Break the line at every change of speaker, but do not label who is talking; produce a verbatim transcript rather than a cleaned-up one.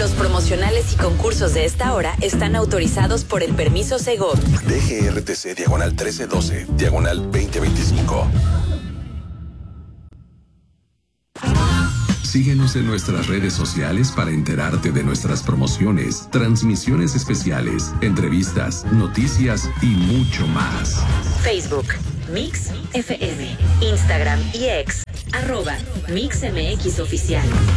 Los promocionales y concursos de esta hora están autorizados por el permiso Segov.
D G R T C diagonal trece doce, diagonal veinte veinticinco.
Síguenos en nuestras redes sociales para enterarte de nuestras promociones, transmisiones especiales, entrevistas, noticias y mucho más.
Facebook, Mix F M, Instagram y X, arroba Mix M X Oficial.